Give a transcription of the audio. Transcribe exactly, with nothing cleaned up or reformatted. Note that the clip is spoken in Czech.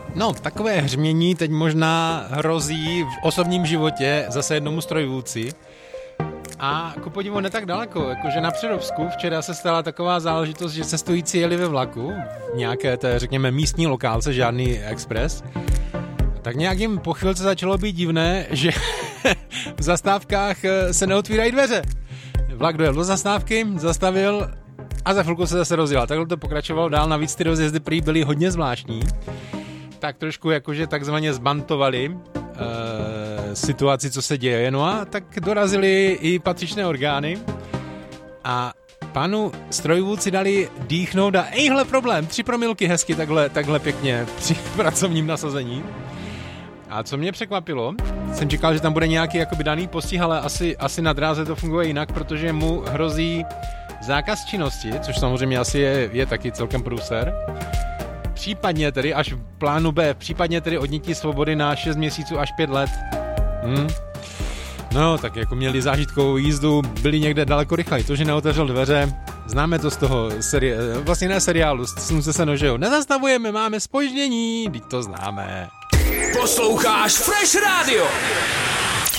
No, takové hřmění teď možná hrozí v osobním životě zase jednomu strojvůdci. A ku podivu ne tak daleko, jakože na Přerovsku včera se stala taková záležitost, že cestující jeli ve vlaku, v nějaké té, řekněme, místní lokálce, žádný expres. Tak nějak jim po chvilce začalo být divné, že v zastávkách se neotvírají dveře. Vlak dojel do zastávky, zastavil a za chvilku se zase rozjel. Takhle to pokračovalo dál, navíc ty rozjezdy prý byly hodně zvláštní. Tak trošku jakože takzvaně zbantovali e, situaci, co se děje. No a tak dorazili i patřičné orgány a panu strojvůdci dali dýchnout a ejhle problém, tři promilky hezky takhle, takhle pěkně při pracovním nasazení. A co mě překvapilo, jsem čekal, že tam bude nějaký jakoby daný postih, ale asi, asi na dráze to funguje jinak, protože mu hrozí zákaz činnosti, což samozřejmě asi je, je taky celkem průser. Případně tedy až v plánu B, případně tedy odnětí svobody na šest měsíců až pět let. Hm. No, tak jako měli zážitkovou jízdu, byli někde daleko rychleji. To, že neotevřel dveře, známe to z toho seri- vlastně ne seriálu, Slunce se nožeho. Nezastavujeme, máme zpoždění, teď to známe. Posloucháš Fresh Radio.